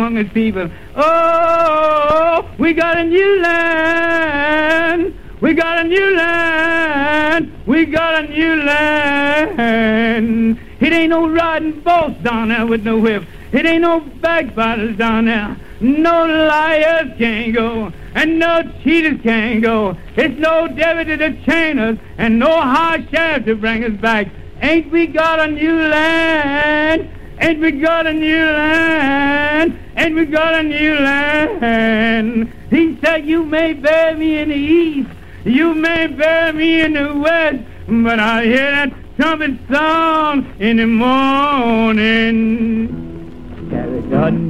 among his people. Oh, we got a new land. We got a new land. We got a new land. It ain't no riding boss down there with no whip. It ain't no backbiters down there. No liars can't go, and no cheaters can't go. It's no David to the chainers, and no high sheriff to bring us back. Ain't we got a new land? Ain't we got a new land? Ain't we got a new land? He said, you may bury me in the east, you may bury me in the west, but I hear that trumpet sound in the morning. Carry God.